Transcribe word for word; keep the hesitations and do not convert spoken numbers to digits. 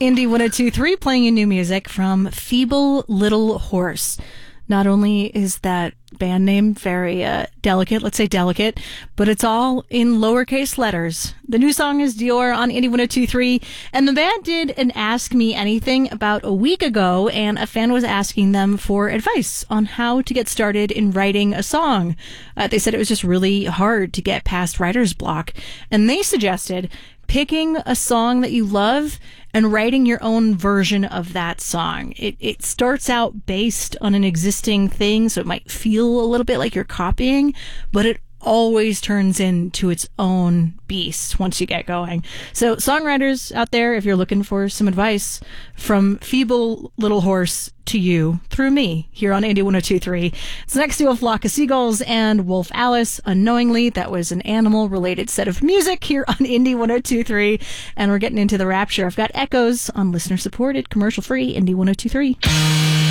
Indie one oh two point three playing you new music from Feeble Little Horse. Not only is that band name very uh, delicate, let's say delicate, but it's all in lowercase letters. The new song is Dior on Indie one oh two point three, and the band did an Ask Me Anything about a week ago, and a fan was asking them for advice on how to get started in writing a song. Uh, they said it was just really hard to get past writer's block, and they suggested picking a song that you love and writing your own version of that song. It it starts out based on an existing thing, so it might feel a little bit like you're copying, but it always turns into its own beast once you get going. So songwriters out there, if you're looking for some advice from Feeble Little Horse to you through me here on Indie one oh two point three. It's next to A Flock of Seagulls and Wolf Alice. Unknowingly, that was an animal-related set of music here on Indie one oh two point three. And we're getting into the rapture. I've got Echoes on listener-supported, commercial-free Indie one oh two point three.